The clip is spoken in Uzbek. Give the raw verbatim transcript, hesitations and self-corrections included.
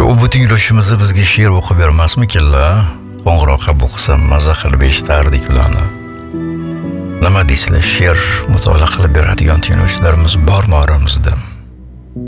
u bu tingloshimizni bizga she'r o'qib bermasmikinlar? Qo'ng'iroq qabul qilsam maza qilib eshitardik ularni. Nima deysizlar, she'r mutolaa qilib beradigan tinglovchilarimiz bormi oramizda?